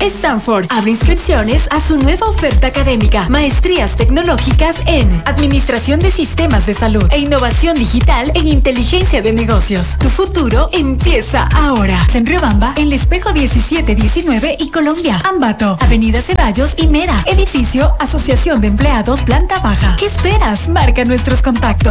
Stanford abre inscripciones a su nueva oferta académica. Maestrías tecnológicas en Administración de Sistemas de Salud e Innovación Digital en Inteligencia de Negocios. Tu futuro empieza ahora. En Riobamba, en El Espejo 1719 y Colombia. Ambato, Avenida Ceballos y Mera. Edificio Asociación de Empleados, planta baja. ¿Qué esperas? Marca nuestros contactos.